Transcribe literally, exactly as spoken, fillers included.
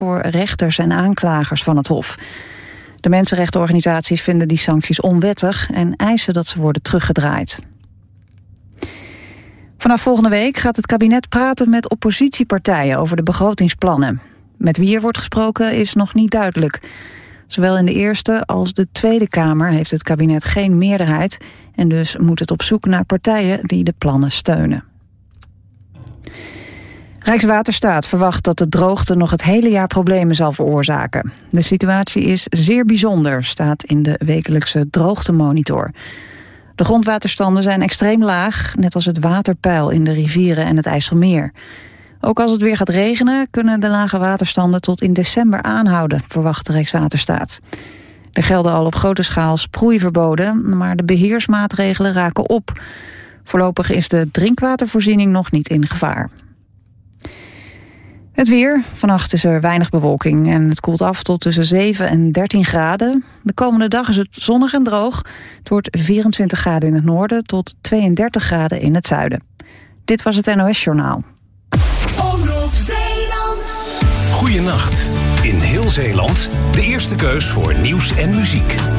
voor rechters en aanklagers van het Hof. De mensenrechtenorganisaties vinden die sancties onwettig en eisen dat ze worden teruggedraaid. Vanaf volgende week gaat het kabinet praten met oppositiepartijen over de begrotingsplannen. Met wie er wordt gesproken is nog niet duidelijk. Zowel in de Eerste als de Tweede Kamer heeft het kabinet geen meerderheid en dus moet het op zoek naar partijen die de plannen steunen. Rijkswaterstaat verwacht dat de droogte nog het hele jaar problemen zal veroorzaken. De situatie is zeer bijzonder, staat in de wekelijkse droogtemonitor. De grondwaterstanden zijn extreem laag, net als het waterpeil in de rivieren en het IJsselmeer. Ook als het weer gaat regenen, kunnen de lage waterstanden tot in december aanhouden, verwacht de Rijkswaterstaat. Er gelden al op grote schaal sproeiverboden, maar de beheersmaatregelen raken op. Voorlopig is de drinkwatervoorziening nog niet in gevaar. Het weer. Vannacht is er weinig bewolking en het koelt af tot tussen zeven en dertien graden. De komende dag is het zonnig en droog. Het wordt vierentwintig graden in het noorden tot tweeëndertig graden in het zuiden. Dit was het N O S-journaal. Omroep Zeeland. Goeienacht. In heel Zeeland de eerste keus voor nieuws en muziek.